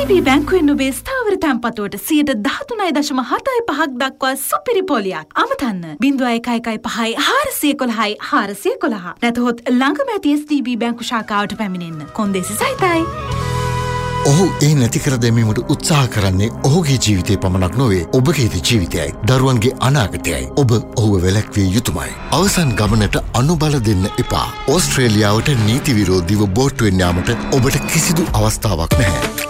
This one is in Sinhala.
STB බැංකුවෙන් ඔබේ ස්ථාවර තැන්පතුවට 13.75% දක්වා සුපිරි පොලියක්. අමතන්න 0115 411 411. නැතහොත් ළඟම ඇති STB බැංකු ශාඛාවට පැමිණෙන්න. කොන්දේසි සහිතයි. ඔහු ඒ නැති කර දැමීමට උත්සාහ කරන්නේ ඔහුගේ ජීවිතය පමණක් නොවේ ඔබගේද ජීවිතයයි දරුවන්ගේ අනාගතයයි. ඔබ ඔහුව වැළැක්විය යුතුමයි. අවසන් ගමනට අනුබල දෙන්න එපා. ඕස්ට්‍රේලියාවට නීති විරෝධීව බෝට්ටුවෙන් යාමට ඔබට කිසිදු අවස්ථාවක් නැහැ.